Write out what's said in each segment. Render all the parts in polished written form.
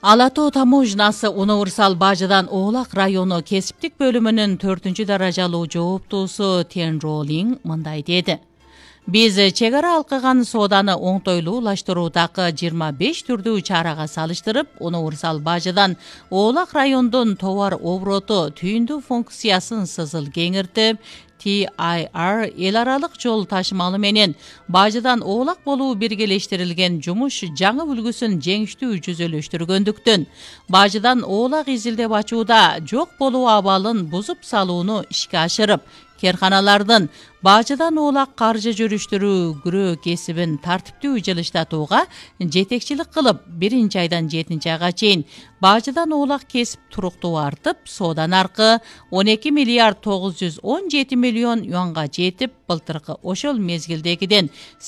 Ала Тоо таможнасы универсал бажыдан Оолак району кесиптик бөлүмүнүн 4-даражалуу жооптуусу Тен Ролинг мындай деди. Биз чек ара алкаган сооданы оңтойлуулаштыруудагы 25 түрдүү чарага салыштырып, универсал бажыдан Оолак райондун товар обороту түйүндүү функциясын сызыл кеңиртип, TIR эл аралык жол ташымалы менен бажыдан Оолак болуу биргелештирилген жумуш жаңы үлгүсүн жеңиштүү жүзөлөштүргөндүктөн бажыдан Оолак изилдеп ачууда жок болуу абалын бузуп салууну ишке ашырып, керканалардын бажыдан Оолак каржы жүрүштүрүү күрөө кесибин тартиптүү жылыштатууга жетекчилик кылып, 1-айдан 7-айга чейин бажыдан Оолак кесип туруктуу артып, соодан аркы 12 миллиард 917 миллион юанга жетип, былтыркы ошол мезгилдегиден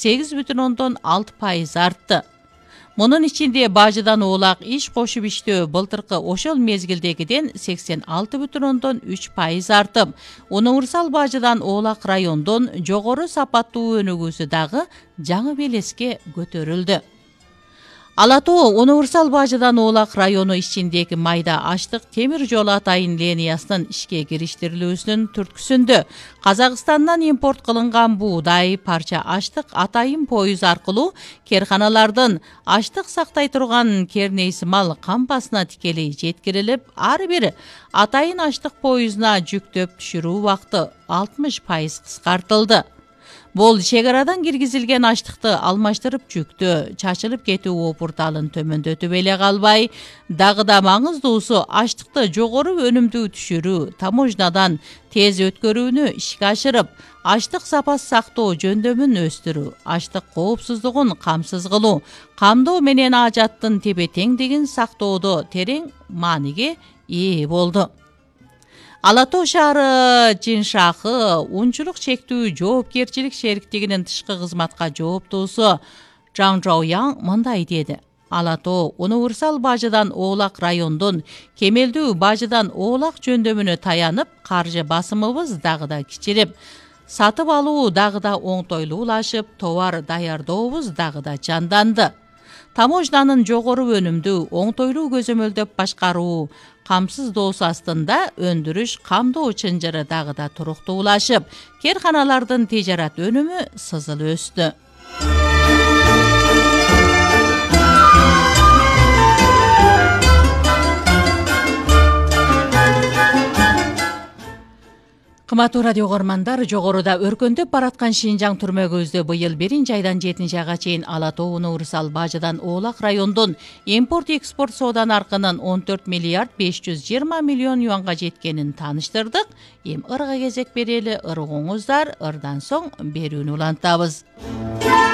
8,6% артты. Мунун ичинде бажыдан Оолак иш кошуп иштөө былтыркы ошол мезгилдегиден 86,3% артып, универсал бажыдан Оолак райондон жогору сапаттуу өнүгүүсү дагы жаңы белеске көтөрүлдү. Ала Тоо универсал бажыдан Оолак району ичиндеги майда аштык темир жол атайын линиясынын ишке кириштирилүүсүнүн түрткүсүндө Казакстандан импорт кылынган буудай, парча аштык атайын поюз аркылуу керканалардын аштык сактай турган кернейсимал кампасына тикелей жеткирилип, ар бир атайын аштык поюзуна жүктөп түшүрүү убакыты 60% кыскартылды. Бул чек арадан киргизилген аштыкты алмаштырып жүктөө, чачылып кетүү опурталын төмөндөтүп эле калбай, дагы да маңыздуусу аштыкты жогору өнүмдүү түшүрүү, таможнадан тез өткөрүүнү ишке ашырып, аштык сапасы сактоо жөндөмүн өстүрүү, аштык коопсуздугун камсыз кылуу, камдоо менен ажаттын тепе-теңдигин сактоодо терең мааниге ээ болду. Ала Тоо шаары Жиншахы унчулук чектүү жоопкерчилик шериктигинин тышкы кызматка жооптуусу Жаң Жаояң мындай деди. Ала Тоо универсал бажыдан Оолак райондун кемелдүү бажыдан Оолак жөндөмүнө таянып, каржы басымыбыз дагы да кичирип, сатып алуу дагы да оңтойлуулашып, товар даярдообуз дагы да жанданды. Таможнанын жогору өнүмдүү, оңтойлуу көзөмөлдөп башкаруу камсыздоосу астында өндүрүш, камдоо чынжыры дагы да туруктуулашып, керканалардын тижарат өнүмү сызыл өстү. Кымбаттуу радио угармандар, жогоруда өркөндөп бараткан Шинжаң түрмөгүбүздө быйыл 1-айдан 7-айга чейин Ала Тоо универсал бажыдан Оолак райондун импорт-экспорт соода наркынын 14 миллиард 520 миллион юанга жеткенин тааныштырдык. Эми ырга кезек берели, ыргоңуздар, ырдан соң берүүнү улантабыз.